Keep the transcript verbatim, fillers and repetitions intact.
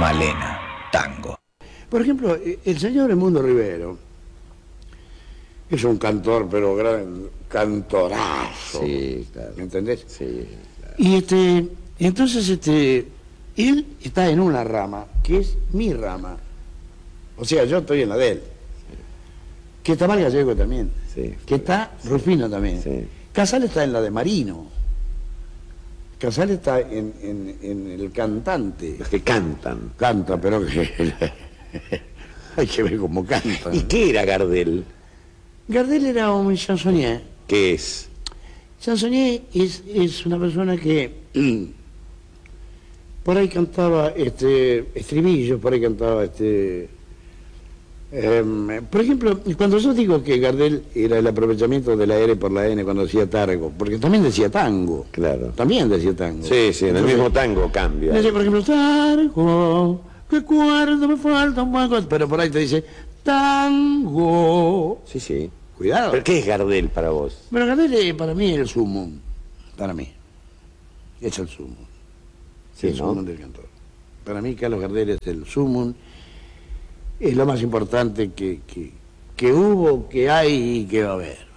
Malena, tango. Por ejemplo, el señor Edmundo Rivero es un cantor, pero gran cantorazo. Sí, claro. ¿Me entendés? Sí, claro. Y este, entonces este, él está en una rama que es mi rama. O sea, yo estoy en la de él. Sí. Que está Mal Gallego también. Sí. Que está sí. Rufino también. Sí. Casal está en la de Marino. Casal está en, en, en el cantante. Los que cantan. Canta, pero que hay que ver cómo canta. ¿Y qué era Gardel? Gardel era un chansonnier. ¿Qué es? Chansonnier es, es una persona que por ahí cantaba este estribillos, por ahí cantaba este... Eh, por ejemplo, cuando yo digo que Gardel era el aprovechamiento de la R por la N cuando decía targo, porque también decía tango. Claro. También decía tango. Sí, sí, en el mismo tango cambia. Decía, por ejemplo, targo, que cuerdo me falta un poco, pero por ahí te dice tango. Sí, sí. Cuidado. ¿Pero qué es Gardel para vos? Bueno, Gardel es, para mí es el sumum. Para mí. Es el sumum. Sí, el ¿no? sumum del cantor. Para mí Carlos Gardel es el sumum. Es lo más importante que, que, que hubo, que hay y que va a haber.